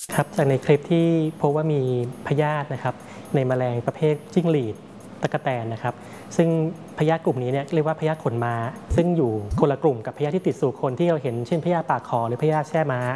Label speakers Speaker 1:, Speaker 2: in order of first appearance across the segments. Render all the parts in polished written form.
Speaker 1: ครับจากในคลิปที่พบว่ามีพยาธินะครับในแมลงประเภทจิ้งหรีดตะกแตนนะครับซึ่งพยาธิกลุ่มนี้เนี่ยเรียกว่าพยาธิขนม้าซึ่งอยู่คนละกลุ่มกับพยาธิที่ติดสู่คนที่เราเห็นเช่นพยาธิปากคอหรือพยาธิแช่ม้า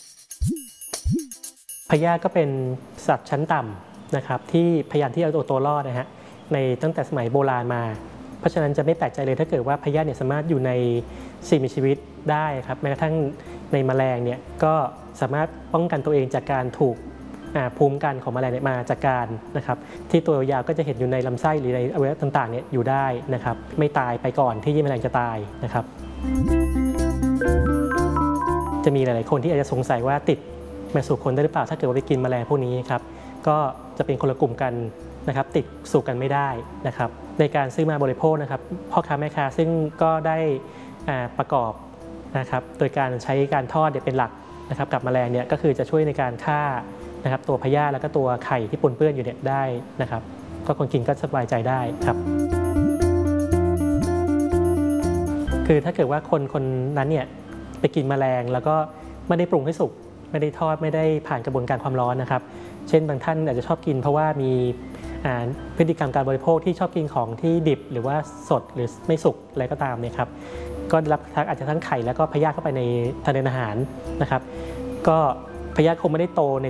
Speaker 1: พยาธิก็เป็นสัตว์ชั้นต่ำนะครับที่พยายามที่เอาตัวรอดนะฮะในตั้งแต่สมัยโบราณมาเพราะฉะนั้นจะไม่แปลกใจเลยถ้าเกิดว่าพยาธิเนี่ยสามารถอยู่ในสิ่งมีชีวิตได้ครับแม้กระทั่งในแมลงเนี่ยก็สามารถป้องกันตัวเองจากการถูกภูมิกันของแมลงมาจากการนะครับที่ตัวยาวก็จะเห็นอยู่ในลำไส้หรือในอวัยวะต่างๆเนี่ยอยู่ได้นะครับไม่ตายไปก่อนที่แมลงจะตายนะครับจะมีหลายๆคนที่อาจจะสงสัยว่าติดมาสู่คนได้หรือเปล่าถ้าเกิดว่าไปกินแมลงพวกนี้ครับก็จะเป็นคนละกลุ่มกันนะครับติดสู่กันไม่ได้นะครับในการซื้อมาบริโภคนะครับพ่อค้าแม่ค้าซึ่งก็ได้ประกอบนะครับโดยการใช้การทอดเป็นหลักนะครับกับแมลงเนี่ยก็คือจะช่วยในการฆ่านะครับตัวพยาธิแล้วก็ตัวไข่ที่ปนเปื้อนอยู่เนี่ยได้นะครับก็คนกินก็สบายใจได้ครับคือถ้าเกิดว่าคนนั้นเนี่ยไปกินแมลงแล้วก็ไม่ได้ปรุงให้สุกไม่ได้ทอดไม่ได้ผ่านกระบวนการความร้อนนะครับเช่นบางท่านอาจจะชอบกินเพราะว่ามีพฤติกรรมการบริโภคที่ชอบกินของที่ดิบหรือว่าสดหรือไม่สุกอะไรก็ตามเนี่ยครับก็รับอาจจะทั้งไข่แล้วก็พยาธิเข้าไปในทางเดินอาหารนะครับก็พยาธิคงไม่ได้โตใน